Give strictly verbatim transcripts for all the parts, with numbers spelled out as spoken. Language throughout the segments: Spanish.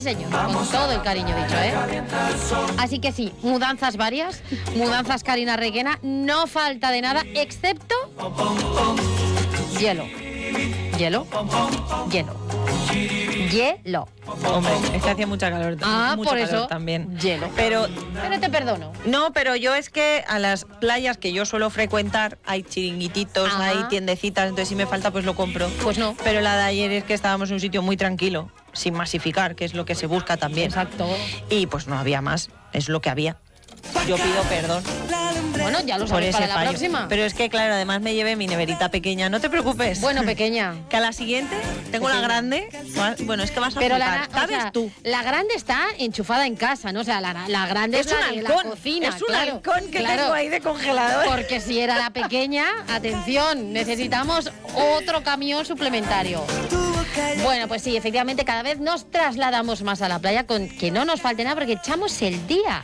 Señor, con todo el cariño dicho, ¿eh? Así que sí, mudanzas varias, mudanzas Karina Requena, no falta de nada, excepto hielo, hielo, hielo, hielo. Hombre, es que hacía mucha calor, ah, mucho por calor eso, también. Hielo. Pero, pero te perdono. No, pero yo es que a las playas que yo suelo frecuentar hay chiringuititos, Ajá. hay tiendecitas, entonces si me falta pues lo compro. Pues no. Pero la de ayer es que estábamos en un sitio muy tranquilo, sin masificar, que es lo que se busca también. Exacto. Y pues no había más, es lo que había. Yo pido perdón. Bueno, ya lo sabes para la fallo. próxima. Pero es que, claro, además me llevé mi neverita pequeña. No te preocupes. Bueno, pequeña. Que a la siguiente tengo pequeña. la grande. Bueno, es que vas a Pero flipar. la, ¿Sabes o sea, tú? La grande está enchufada en casa, ¿no? O sea, la, la grande es, Es un la de halcón. la cocina. Es un claro, halcón que claro. tengo ahí de congelador. Porque si era la pequeña, atención, necesitamos otro camión suplementario. Bueno, pues sí, efectivamente cada vez nos trasladamos más a la playa, con que no nos falte nada porque echamos el día.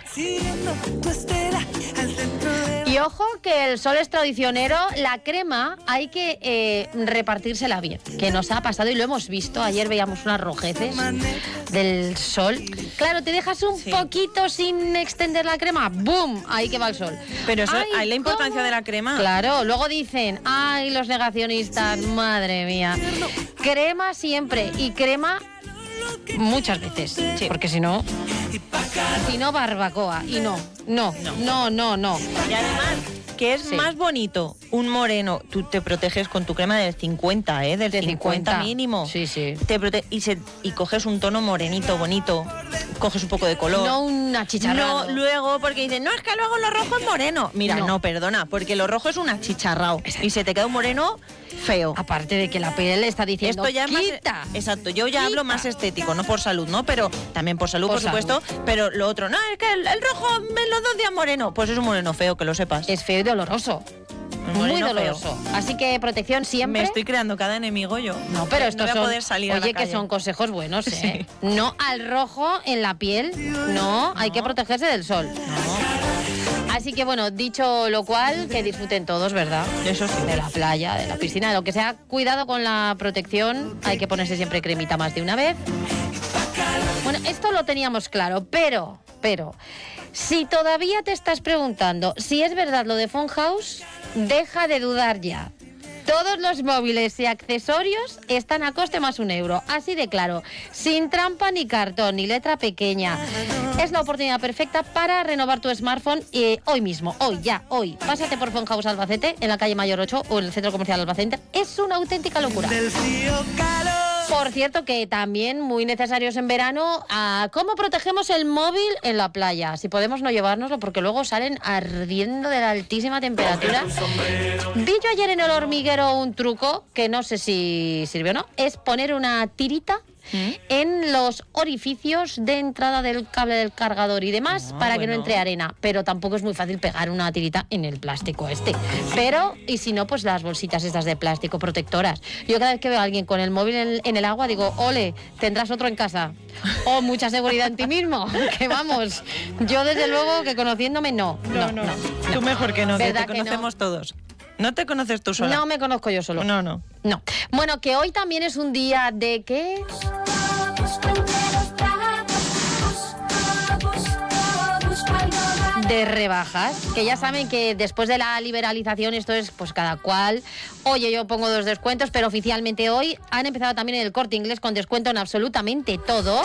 Y ojo que el sol es traicionero, la crema hay que eh, repartírsela bien, que nos ha pasado y lo hemos visto, ayer veíamos unas rojeces del sol. Claro, te dejas un Sí. poquito sin extender la crema, ¡boom! Ahí que va el sol. Pero eso, Ay, hay la importancia ¿cómo? de la crema. Claro, luego dicen, ay, los negacionistas, madre mía. Crema siempre y crema muchas veces, Sí. porque si no, si no barbacoa y no, no, no, no, no. Y además, que es Sí. más bonito un moreno, tú te proteges con tu crema del cincuenta, ¿eh? Del De cincuenta, cincuenta. mínimo. Sí, sí. Te prote- y, se, y coges un tono morenito, bonito, coges un poco de color. No un achicharrado. No, luego, porque dicen, no, es que luego lo rojo es moreno. Mira, No. no, perdona, porque lo rojo es un achicharrado. Y se te queda un moreno feo. Aparte de que la piel le está diciendo, Esto ya es más- quita. exacto, yo ya quita. hablo más estético, no por salud, ¿no? Pero también por salud, Por por, supuesto. Pero lo otro, no, es que el, el rojo en los dos días moreno. Pues es un moreno feo, que lo sepas. Es feo y doloroso. Un Muy moreno feo. doloroso. Así que protección siempre. Me estoy creando cada enemigo yo. No, pero no estos voy a son, poder salir a oye, la que calle. son consejos buenos, ¿eh? Sí. No al rojo en la piel, no, hay que protegerse del sol. Así que bueno, dicho lo cual, que disfruten todos, ¿verdad? Eso sí. De la playa, de la piscina, de lo que sea. Cuidado con la protección, hay que ponerse siempre cremita más de una vez. Bueno, esto lo teníamos claro, pero, pero, si todavía te estás preguntando si es verdad lo de Phone House, deja de dudar ya. Todos los móviles y accesorios están a coste más un euro. Así de claro, sin trampa ni cartón, ni letra pequeña. Es la oportunidad perfecta para renovar tu smartphone eh, hoy mismo, hoy, ya, hoy. Pásate por Phone House Albacete, en la calle Mayor ocho o en el Centro Comercial Albacete. Es una auténtica locura. Por cierto, que también muy necesarios en verano, a cómo protegemos el móvil en la playa. Si podemos no llevárnoslo, porque luego salen ardiendo de la altísima temperatura. Vi yo ayer en el hormiguero un truco, que no sé si sirve o no, es poner una tirita ¿Mm? en los orificios de entrada del cable del cargador y demás, Ah, para que no bueno. entre arena. Pero tampoco es muy fácil pegar una tirita en el plástico este. Pero, y si no, pues las bolsitas estas de plástico protectoras. Yo cada vez que veo a alguien con el móvil en, en el agua, digo, ole, tendrás otro en casa. O mucha seguridad en ti mismo. Que vamos, yo desde luego que conociéndome, no. No, no. no, Tú mejor que no, que ¿Verdad te que no? conocemos todos. No te conoces tú sola. No me conozco yo solo. No, no. No. Bueno, que hoy también es un día de ¿qué? De rebajas, que ya saben que después de la liberalización esto es pues cada cual. Oye, yo pongo dos descuentos, pero oficialmente hoy han empezado también en el Corte Inglés con descuento en absolutamente todo.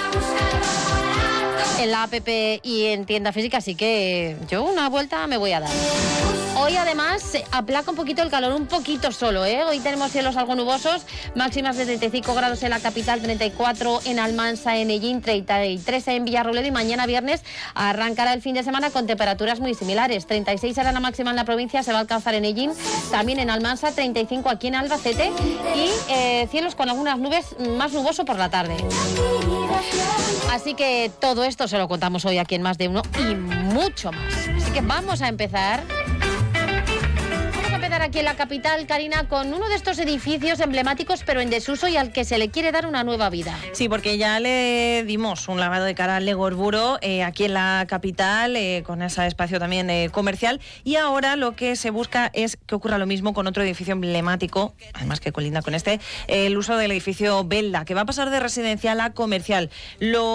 En la app y en tienda física, así que yo una vuelta me voy a dar. Hoy además se aplaca un poquito el calor, un poquito solo, ¿eh? Hoy tenemos cielos algo nubosos, máximas de treinta y cinco grados en la capital, treinta y cuatro en Almansa, en Ellín, treinta y tres en Villarrobledo, y mañana viernes arrancará el fin de semana con temperaturas muy similares. treinta y seis será la máxima en la provincia, se va a alcanzar en Ellín, también en Almansa, treinta y cinco aquí en Albacete y eh, cielos con algunas nubes, más nuboso por la tarde. Así que todo esto se lo contamos hoy aquí en Más de Uno y mucho más. Así que vamos a empezar. Vamos a empezar aquí en la capital, Karina, con uno de estos edificios emblemáticos pero en desuso y al que se le quiere dar una nueva vida. Sí, porque ya le dimos un lavado de cara al Legorburo eh, aquí en la capital, eh, con ese espacio también eh, comercial, y ahora lo que se busca es que ocurra lo mismo con otro edificio emblemático, además que colinda con este, eh, el uso del edificio Belda, que va a pasar de residencial a comercial. Lo